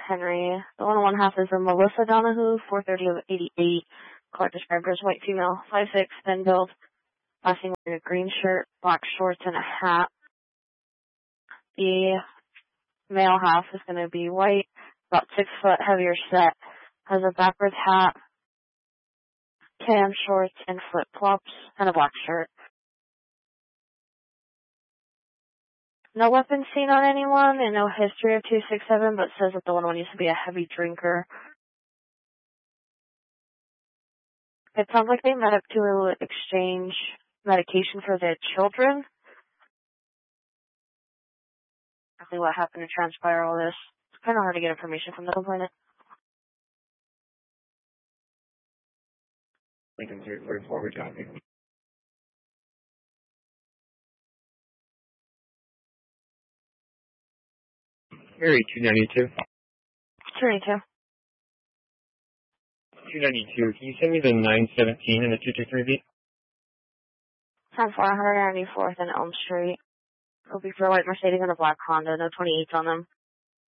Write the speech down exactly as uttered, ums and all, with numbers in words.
Henry. The one on one half is a Melissa Donahue, four thirty of eighty-eight. Clark described her as white female, five six, thin build, passing wearing a green shirt, black shorts, and a hat. The male half is going to be white, about six foot, heavier set, has a backwards hat, tan shorts, and flip-flops, and a black shirt. No weapons seen on anyone, and no history of two six seven, but says that the one used to be a heavy drinker. It sounds like they met up to exchange medication for their children. Exactly what happened to transpire all this. It's kind of hard to get information from the complainant. Lincoln three forty-four, we're talking. Harry, two ninety-two. two ninety-two. two ninety-two, can you send me the nine seventeen and the two two three beat? ten four, one ninety-fourth and Elm Street. It'll be for a white Mercedes and a black Honda, no twenty-eights on them.